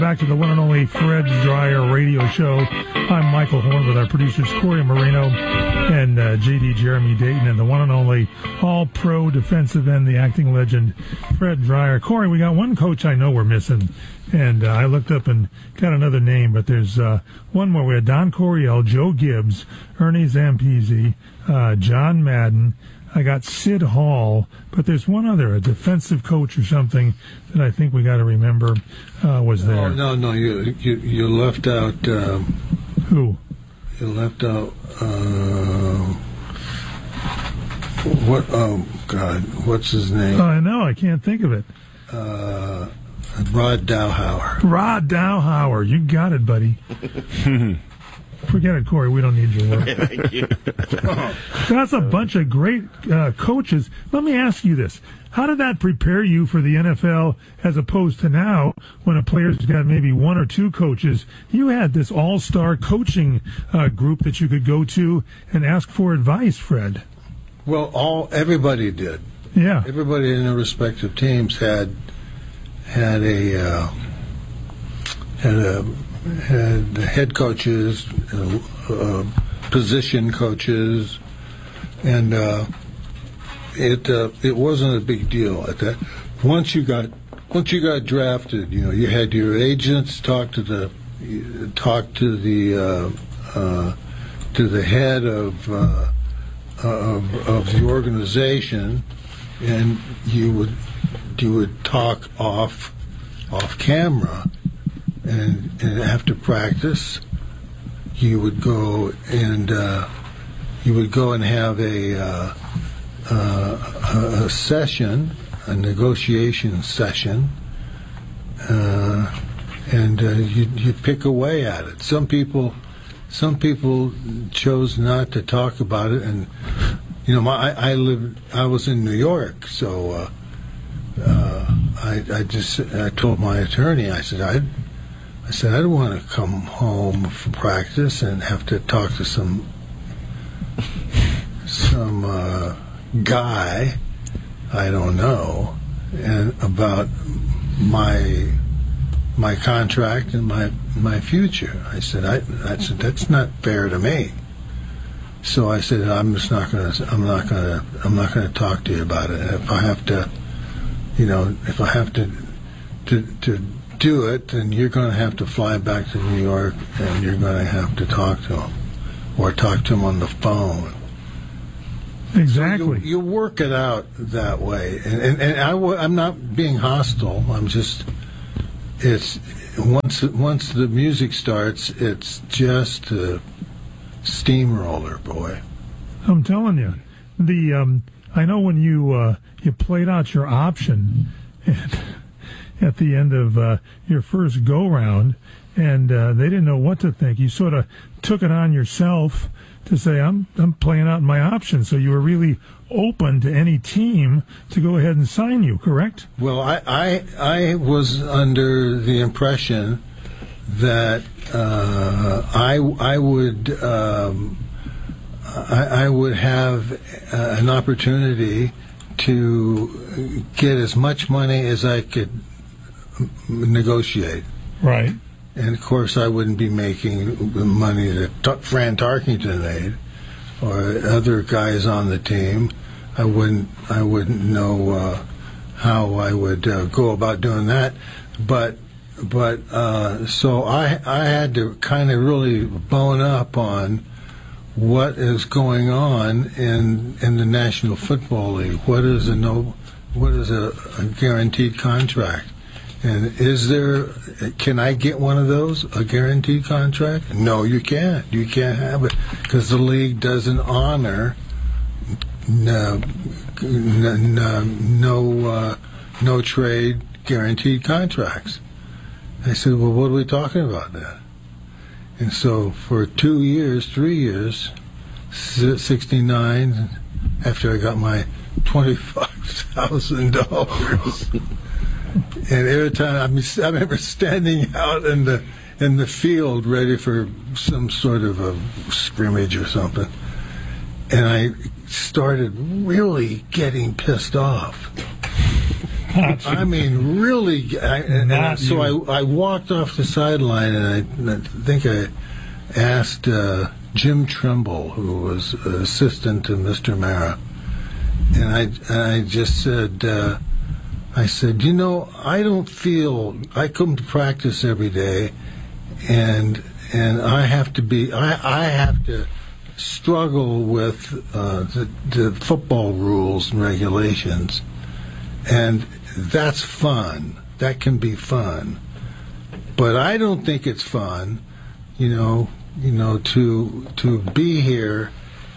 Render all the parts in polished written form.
Back to the one and only Fred Dreyer radio show. I'm Michael Horn with our producers Corey Moreno and J.D. Jeremy Dayton, and the one and only all-pro defensive end, the acting legend, Fred Dreyer. Corey, we got one coach I know we're missing, and I looked up and got another name, but there's one more. We had Don Coryell, Joe Gibbs, Ernie Zampese, John Madden. I got Sid Hall, but there's one other, a defensive coach or something that I think we got to remember was there. Oh, no, you left out. Who? You left out. What? Oh God, what's his name? I know, I can't think of it. Rod Dowhauer. Rod Dowhauer, you got it, buddy. Forget it, Corey. We don't need your work. Thank you. That's a bunch of great coaches. Let me ask you this. How did that prepare you for the NFL as opposed to now when a player's got maybe one or two coaches? You had this all-star coaching group that you could go to and ask for advice, Fred. Well, everybody did. Yeah. Everybody in their respective teams had head coaches, position coaches, and it wasn't a big deal at that. Once you got drafted, you had your agents talk to the head of the organization, and you would talk off camera. And after practice, you would go and have a session, a negotiation session, and you pick away at it. Some people chose not to talk about it, and I was in New York, so I told my attorney, I said I don't want to come home from practice and have to talk to some guy I don't know and about my contract and my future. I said that's not fair to me. So I said I'm not going to talk to you about it. And if I have to do it, then you're going to have to fly back to New York and you're going to have to talk to him or talk to him on the phone. Exactly. So you work it out that way. And I'm not being hostile. I'm just, it's once the music starts, it's just a steamroller, boy. I'm telling you. I know when you played out your option and at the end of your first go-round, and they didn't know what to think. You sort of took it on yourself to say, I'm playing out my option. So you were really open to any team to go ahead and sign you, correct? Well, I was under the impression that I would have an opportunity to get as much money as I could negotiate. Right. And of course I wouldn't be making the money that Fran Tarkington made or other guys on the team. I wouldn't know how I would go about doing that. But so I had to kind of really bone up on what is going on in the National Football League. What is a guaranteed contract? And can I get one of those, a guaranteed contract? No, you can't. You can't have it because the league doesn't honor no trade guaranteed contracts. I said, well, what are we talking about then? And so for 3 years, 69, after I got my $25,000. And every time I remember standing out in the field ready for some sort of a scrimmage or something, and I started really getting pissed off I mean, really. So I walked off the sideline, and I think I asked Jim Trimble, who was assistant to Mr. Mara, and I just said, I said, I don't feel, I come to practice every day, and I have to I have to struggle with the football rules and regulations, and that's fun. That can be fun, but I don't think it's fun, to be here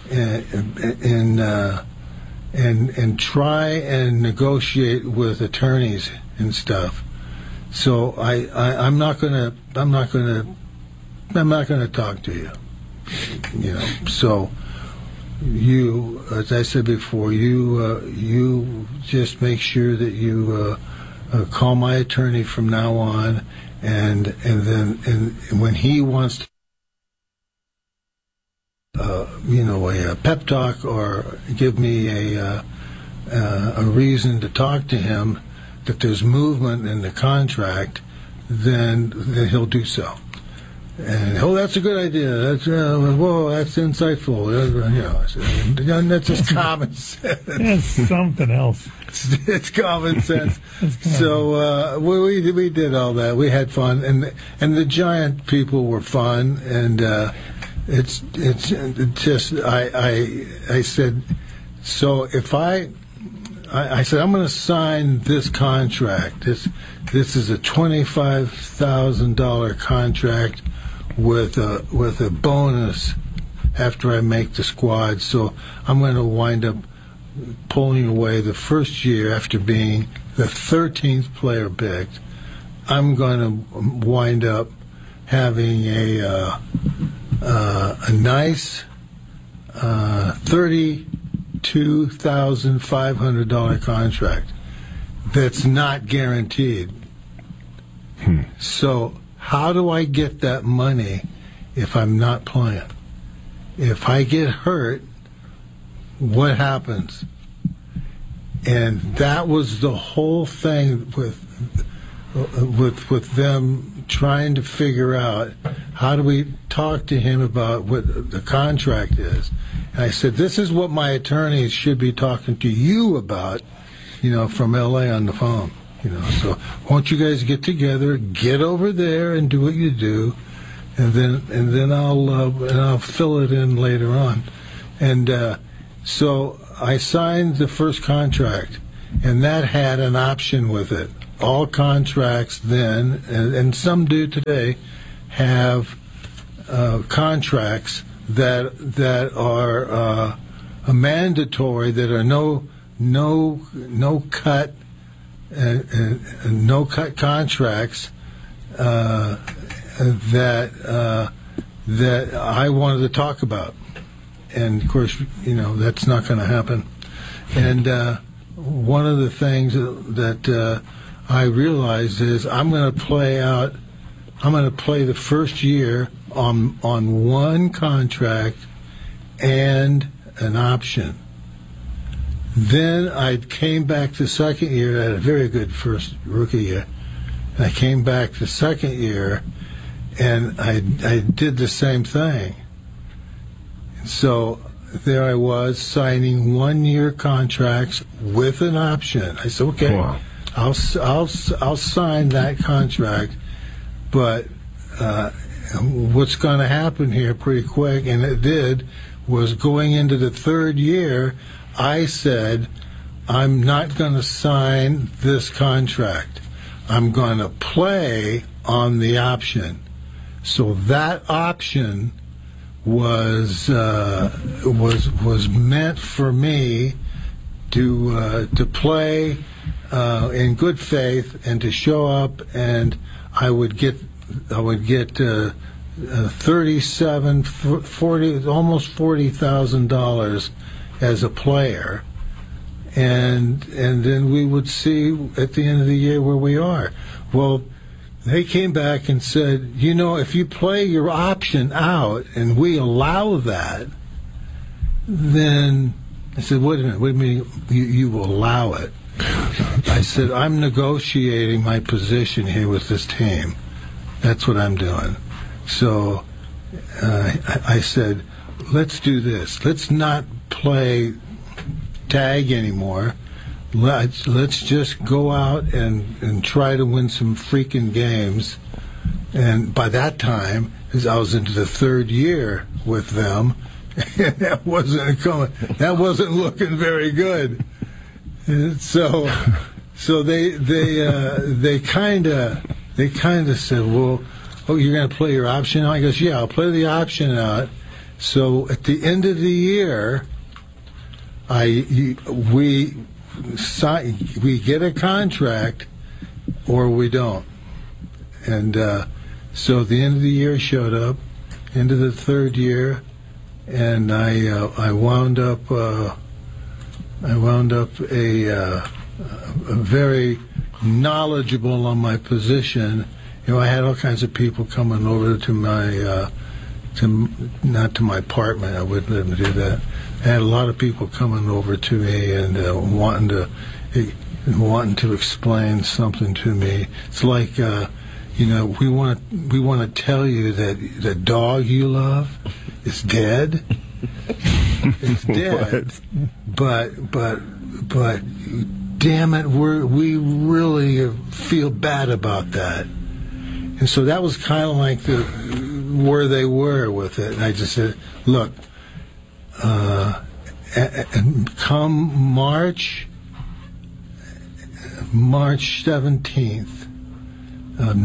and try and negotiate with attorneys and stuff. So I'm not gonna talk to you. So you, as I said before, you just make sure that you call my attorney from now on, and then when he wants to, a pep talk or give me a reason to talk to him, that there's movement in the contract, then he'll do so. And that's a good idea. That's that's insightful. I said, that's just common sense. It's something else. It's common sense. So we did all that. We had fun, and the giant people were fun, and it's just I said, so if I said I'm going to sign this contract. This is a $25,000 contract with a bonus after I make the squad. So I'm going to wind up pulling away the first year after being the 13th player picked. I'm going to wind up having a nice $32,500 contract that's not guaranteed. So how do I get that money if I'm not playing? If I get hurt, what happens? And that was the whole thing with them trying to figure out how do we talk to him about what the contract is. And I said, this is what my attorneys should be talking to you about, from L.A. on the phone. So why don't you guys get together, get over there, and do what you do, and then I'll fill it in later on. And so I signed the first contract, and that had an option with it. All contracts then, and some do today, have contracts that are mandatory, that are no cut. No cut contracts that I wanted to talk about, and of course, that's not going to happen. And one of the things that I realized is I'm going to play the first year on one contract and an option. Then I came back the second year. I had a very good first rookie year. I came back the second year, and I did the same thing. So there I was signing 1-year contracts with an option. I said, okay, wow. I'll sign that contract, but what's going to happen here pretty quick, and it did, was going into the third year, I said, I'm not going to sign this contract. I'm going to play on the option. So that option was meant for me to play in good faith and to show up, and I would get $40,000, almost $40,000 as a player, and then we would see at the end of the year where we are. Well, they came back and said, if you play your option out and we allow that, then I said, wait a minute, you will allow it? I said, I'm negotiating my position here with this team. That's what I'm doing. So I said, let's do this. Let's not play tag anymore. Let's just go out and try to win some freaking games. And by that time, as I was into the third year with them, and that wasn't looking very good. And so they kind of said, well, you're going to play your option out? I goes, yeah, I'll play the option out. So at the end of the year, we get a contract or we don't. And so the end of the year showed up, into the third year, and I wound up a very knowledgeable on my position. I had all kinds of people coming over to my not to my apartment. I wouldn't let them do that. I had a lot of people coming over to me and wanting to explain something to me. It's like we want to tell you that the dog you love is dead. It's dead. But damn it, we really feel bad about that. And so that was kind of like where they were with it. And I just said, look, come March 17th of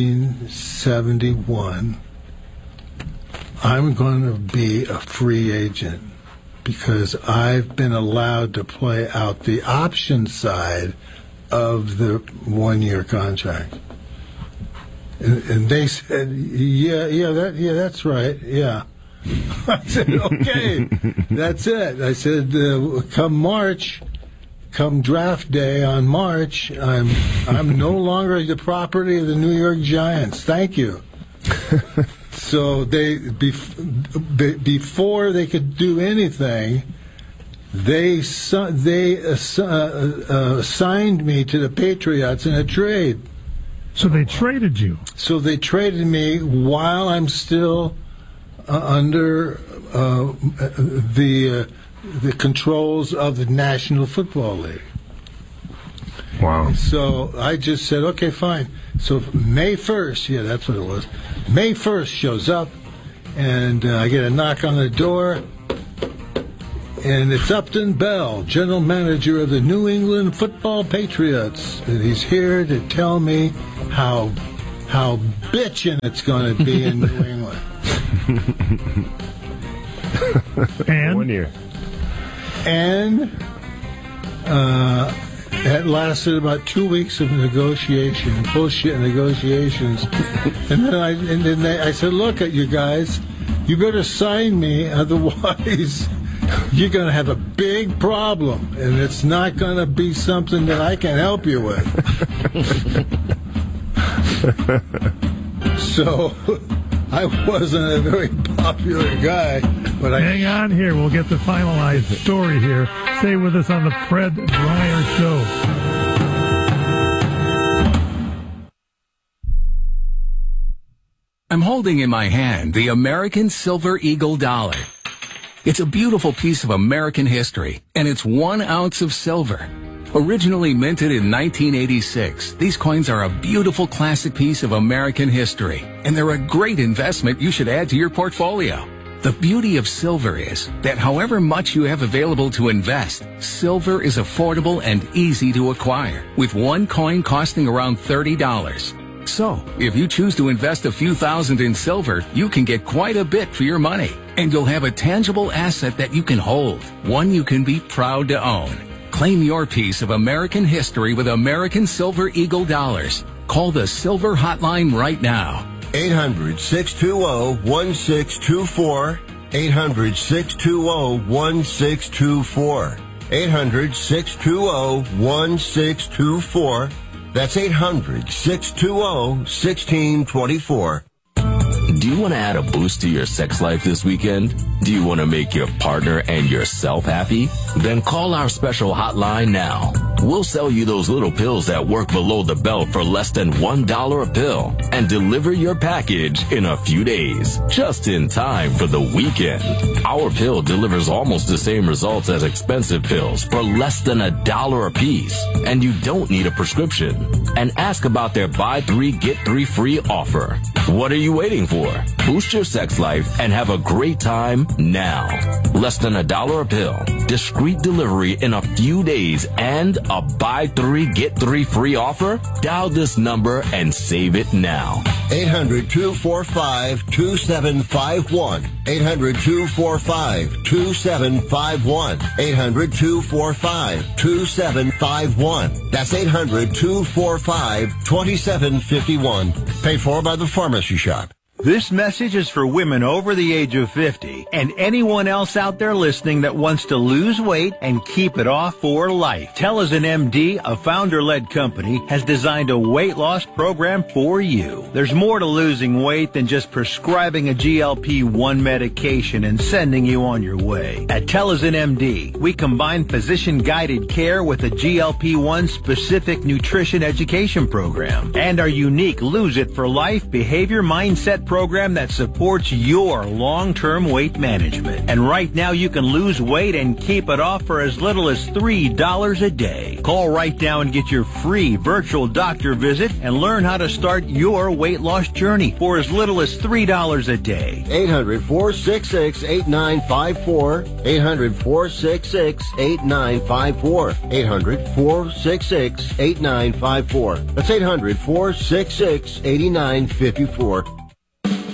1971, I'm going to be a free agent because I've been allowed to play out the option side of the one-year contract. And they said, that's right, yeah. I said, okay, that's it. I said, come draft day on March, I'm no longer the property of the New York Giants. Thank you. So before they could do anything, they signed me to the Patriots in a trade. So they traded you. So they traded me while I'm still under the controls of the National Football League. Wow. So I just said, okay, fine. So May 1st, that's what it was. May 1st shows up, and I get a knock on the door, and it's Upton Bell, general manager of the New England Football Patriots. And he's here to tell me how bitchin' it's going to be in New England. And? 1 year. And it lasted about 2 weeks of bullshit negotiations. And then I said, look at you guys, you better sign me, otherwise you're going to have a big problem, and it's not going to be something that I can help you with. So I wasn't a very popular guy, but hang on here. We'll get the finalized story here. Stay with us on the Fred Dryer Show. I'm holding in my hand the American Silver Eagle dollar. It's a beautiful piece of American history, and it's 1 ounce of silver. Originally minted in 1986, these coins are a beautiful classic piece of American history, and they're a great investment you should add to your portfolio. The beauty of silver is that however much you have available to invest, silver is affordable and easy to acquire, with one coin costing around $30. So, if you choose to invest a few thousand in silver, you can get quite a bit for your money, and you'll have a tangible asset that you can hold, one you can be proud to own. Claim your piece of American history with American Silver Eagle dollars. Call the Silver Hotline right now. 800-620-1624. 800-620-1624. 800-620-1624. That's 800-620-1624. Do you want to add a boost to your sex life this weekend? Do you want to make your partner and yourself happy? Then call our special hotline now. We'll sell you those little pills that work below the belt for less than $1 a pill and deliver your package in a few days, just in time for the weekend. Our pill delivers almost the same results as expensive pills for less than $1 a piece, and you don't need a prescription. And ask about their buy 3 get 3 free offer. What are you waiting for? Boost your sex life and have a great time now. Less than $1 a pill, discreet delivery in a few days, and a buy 3 get 3 free offer? Dial this number and save it now. 800-245-2751. 800-245-2751. 800-245-2751. That's 800-245-2751. Paid for by the Pharmacy Shop. This message is for women over the age of 50 and anyone else out there listening that wants to lose weight and keep it off for life. Telazin MD, a founder-led company, has designed a weight loss program for you. There's more to losing weight than just prescribing a GLP-1 medication and sending you on your way. At Telazin MD, we combine physician-guided care with a GLP-1 specific nutrition education program and our unique Lose It for Life behavior mindset program that supports your long-term weight management. And right now you can lose weight and keep it off for as little as $3 a day. Call right now and get your free virtual doctor visit and learn how to start your weight loss journey for as little as $3 a day. 800-466-8954. 800-466-8954. 800-466-8954. That's 800-466-8954.